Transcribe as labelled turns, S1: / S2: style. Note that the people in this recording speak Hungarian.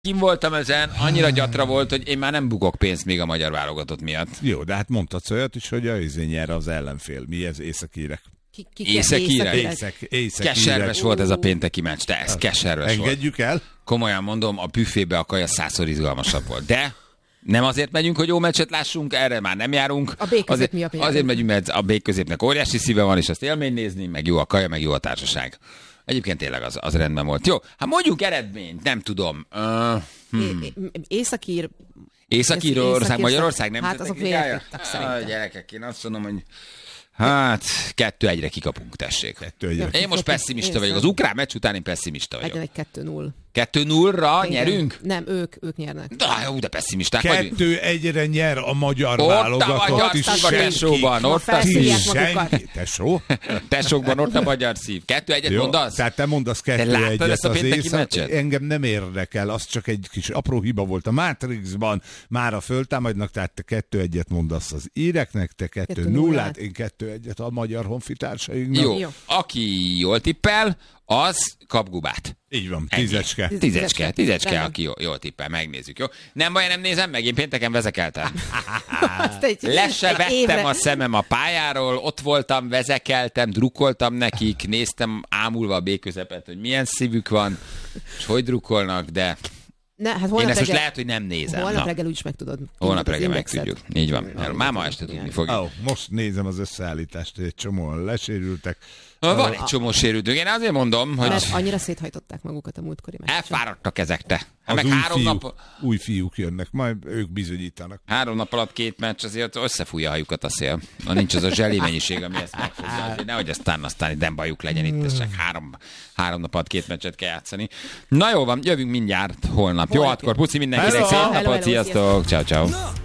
S1: Kim voltam ezen, annyira gyatra volt, hogy én már nem bukok pénzt még a magyar válogatott miatt.
S2: Jó, de hát mondtad olyat is, hogy a nyer az ellenfél. Mi ez? Észak-írek.
S1: Észak-írek? Keserves volt ez a pénteki meccs, de ez keserves volt.
S2: Engedjük el?
S1: Komolyan mondom, a büfébe a kaja 100-szor izgalmasabb volt. De nem azért megyünk, hogy jó meccset lássunk, erre már nem járunk.
S3: A B-közép miatt
S1: azért megyünk, mert a B-középnek óriási szíve van, és azt élmény nézni, meg jó a kaja, meg jó a társaság. Egyébként tényleg az rendben volt. Jó, hát mondjuk eredményt, nem tudom. Észak-Írország, Magyarország nem.
S3: Hát azok vértettek szerintem.
S1: Gyerekek, én azt mondom, hogy hát 2-1-re kikapunk, tessék.
S2: 2-1-re.
S1: Én most pessimista vagyok. Az ukrán meccs után én pessimista vagyok.
S3: Legyen egy 2-0.
S1: 2-0-ra nyerünk?
S3: Nem, ők nyernek.
S1: De pessimisták vagyunk.
S2: 2-1-re nyer a magyar válogatott is.
S1: Ott a tesóban, ott a szív.
S2: Tesó?
S1: Tesókban ott a magyar szív. 2-1-et mondasz?
S2: Tehát te mondasz 2-1-et az észak. Engem nem érdekel, az csak egy kis apró hiba volt a Matrixban. Mára föltámadnak, tehát te 2-1-et mondasz az íreknek, te 2-0-át, én 2-1-et a magyar honfitársainknak.
S1: Jó, aki jól tippel, az kap gubát.
S2: Így van, tízecske.
S1: Tízecske, aki jól tippel, megnézzük, jó? Nem baj, nem nézem meg, én pénteken vezekeltem. Le se vettem a szemem a pályáról, ott voltam, vezekeltem, drukkoltam nekik, néztem ámulva a B-közepet, hogy milyen szívük van, és hogy drukkolnak, de... Én ezt most lehet, hogy nem nézem.
S3: Holnap reggel úgyis megtudod.
S1: Holnap reggel megtudjuk. Így van. Már ma este tudni fogjuk.
S2: Most nézem az összeállítást, egy csomóan lesérültek.
S1: Van egy csomó sérültünk. Én azért mondom, hogy...
S3: Mert annyira széthajtották magukat a múltkori meccsen.
S1: Elfáradtak ezek te.
S2: Az új fiúk jönnek, majd ők bizonyítanak.
S1: 3 nap alatt 2 meccs, azért összefújja a hajukat a szél. Nincs az a zseli mennyiség, ami ezt megfogja. Nehogy aztán nem bajuk legyen itt, és csak 3 nap alatt 2 meccset kell játszani. Na jó van, jövünk mindjárt holnap. Jó, akkor puszi mindenkinek, szép napot, sziasztok, ciao.